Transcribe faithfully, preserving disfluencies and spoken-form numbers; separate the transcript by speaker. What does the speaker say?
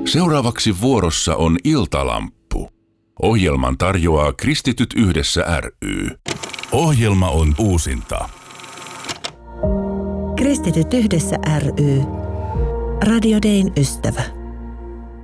Speaker 1: Seuraavaksi vuorossa on Iltalamppu. Ohjelman tarjoaa Kristityt Yhdessä ry. Ohjelma on uusinta.
Speaker 2: Kristityt Yhdessä ry. Radio Dayn ystävä.